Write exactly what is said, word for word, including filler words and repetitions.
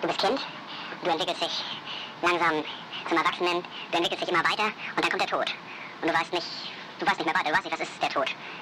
Du bist Kind, du entwickelst dich langsam zum Erwachsenen, du entwickelst dich immer weiter und dann kommt der Tod. Und du weißt nicht, du weißt nicht mehr weiter, du weißt nicht, was ist der Tod.